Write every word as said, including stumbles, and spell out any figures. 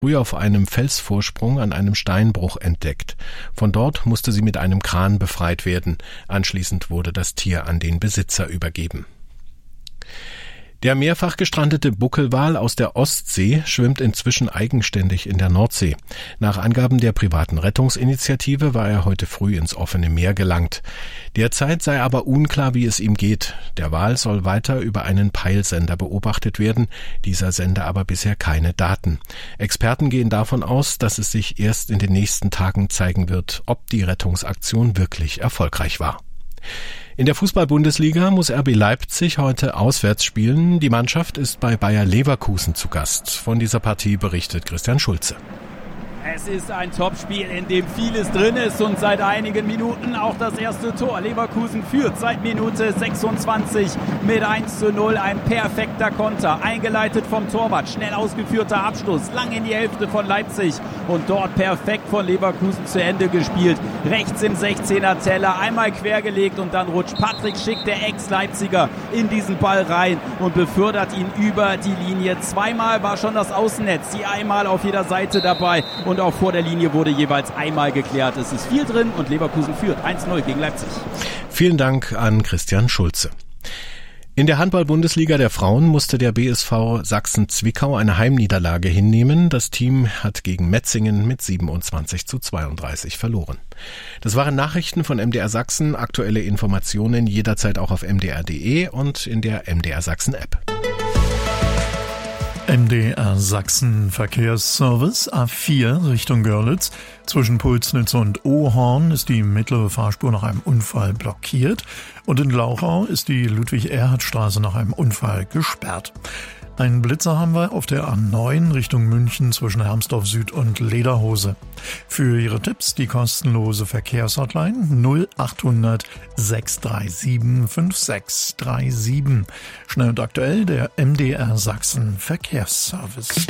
früh auf einem Felsvorsprung an einem Steinbruch entdeckt. Von dort musste sie mit einem Kran befreit werden. Anschließend wurde das Tier an den Besitzer übergeben. Der mehrfach gestrandete Buckelwal aus der Ostsee schwimmt inzwischen eigenständig in der Nordsee. Nach Angaben der privaten Rettungsinitiative war er heute früh ins offene Meer gelangt. Derzeit sei aber unklar, wie es ihm geht. Der Wal soll weiter über einen Peilsender beobachtet werden, dieser sende aber bisher keine Daten. Experten gehen davon aus, dass es sich erst in den nächsten Tagen zeigen wird, ob die Rettungsaktion wirklich erfolgreich war. In der Fußball-Bundesliga muss R B Leipzig heute auswärts spielen. Die Mannschaft ist bei Bayer Leverkusen zu Gast. Von dieser Partie berichtet Christian Schulze. Es ist ein Topspiel, in dem vieles drin ist und seit einigen Minuten auch das erste Tor. Leverkusen führt seit Minute sechsundzwanzig mit eins zu null. Ein perfekter Konter, eingeleitet vom Torwart. Schnell ausgeführter Abschluss, lang in die Hälfte von Leipzig und dort perfekt von Leverkusen zu Ende gespielt. Rechts im sechzehner Teller, einmal quergelegt und dann rutscht Patrick Schick, der Ex-Leipziger, in diesen Ball rein und befördert ihn über die Linie. Zweimal war schon das Außennetz, die einmal auf jeder Seite dabei. Und auch vor der Linie wurde jeweils einmal geklärt. Es ist viel drin und Leverkusen führt eins null gegen Leipzig. Vielen Dank an Christian Schulze. In der Handball-Bundesliga der Frauen musste der B S V Sachsen-Zwickau eine Heimniederlage hinnehmen. Das Team hat gegen Metzingen mit siebenundzwanzig zu zweiunddreißig verloren. Das waren Nachrichten von M D R Sachsen. Aktuelle Informationen jederzeit auch auf m d r punkt d e und in der M D R Sachsen App. M D R Sachsen Verkehrsservice A vier Richtung Görlitz. Zwischen Pulsnitz und Ohorn ist die mittlere Fahrspur nach einem Unfall blockiert und in Glauchau ist die Ludwig-Erhard-Straße nach einem Unfall gesperrt. Einen Blitzer haben wir auf der A neun Richtung München zwischen Hermsdorf Süd und Lederhose. Für Ihre Tipps die kostenlose Verkehrshotline null achthundert sechs drei sieben fünf sechs drei sieben. Schnell und aktuell der M D R Sachsen Verkehrsservice.